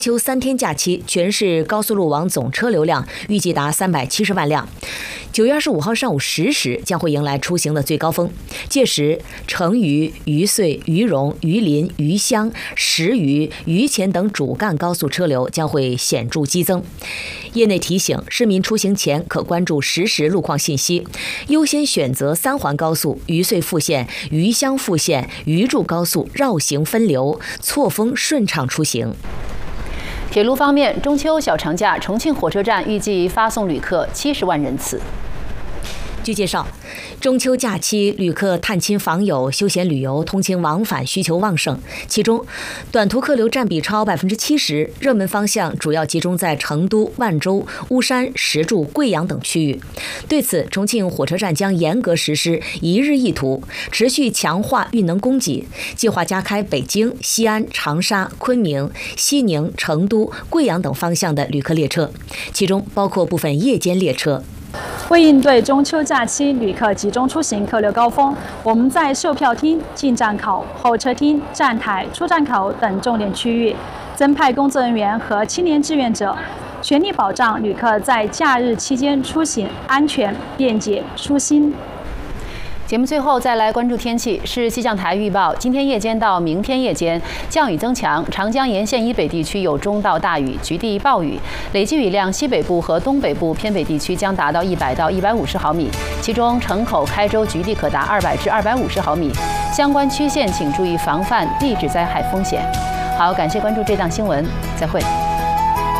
休3天假期，全市高速路网总车流量预计达370万辆。9月25号上午10时将会迎来出行的最高峰，届时成渝、渝穗、渝蓉、渝林、渝湘、石渝、渝前等主干高速车流将会显著激增。业内提醒，市民出行前可关注实时路况信息，优先选择3环高速、渝穗副线、渝湘副线、渝筑高速绕行分流，错峰顺畅出行。 铁路方面，中秋小长假，重庆火车站预计发送旅客70万人次。 据介绍，中秋假期旅客探亲访友、休闲旅游、通勤往返需求旺盛，其中短途客流占比超70%，热门方向主要集中在成都、万州、巫山、石柱、贵阳等区域。对此，重庆火车站将严格实施1日1图，持续强化运能供给，计划加开北京、西安、长沙、昆明、西宁、成都、贵阳等方向的旅客列车，其中包括部分夜间列车。 为应对中秋假期旅客集中出行客流高峰，我们在售票厅、进站口、候车厅、站台、出站口等重点区域增派工作人员和青年志愿者，全力保障旅客在假日期间出行安全、便捷、舒心。 节目最后再来关注天气，是气象台预报，今天夜间到明天夜间降雨增强，长江沿线以北地区有中到大雨，局地暴雨，累计雨量西北部和东北部偏北地区将达到100到150毫米，其中城口、开州局地可达200至250毫米，相关区县请注意防范地质灾害风险。好，感谢关注这档新闻，再会。